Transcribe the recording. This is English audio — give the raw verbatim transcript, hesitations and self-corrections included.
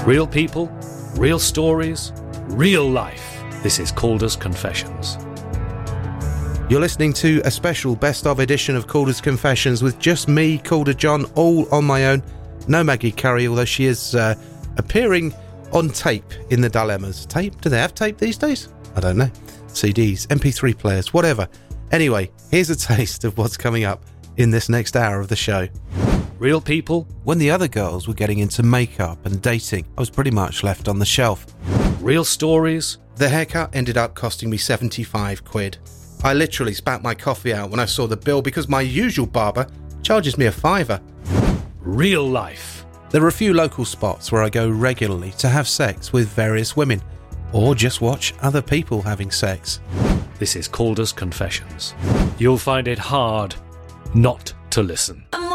Real people, real stories, real life. This is Calder's Confessions. You're listening to a special best-of edition of Calder's Confessions with just me, Calder John, all on my own. No Maggie Curry, although she is uh, appearing on tape in the Dilemmas. Tape? Do they have tape these days? I don't know. C Ds, M P three players, whatever. Anyway, here's a taste of what's coming up in this next hour of the show. Real people. When the other girls were getting into makeup and dating, I was pretty much left on the shelf. Real stories. The haircut ended up costing me seventy-five quid. I literally spat my coffee out when I saw the bill because my usual barber charges me a fiver. Real life. There are a few local spots where I go regularly to have sex with various women, or just watch other people having sex. This is Calder's Confessions. You'll find it hard not to listen.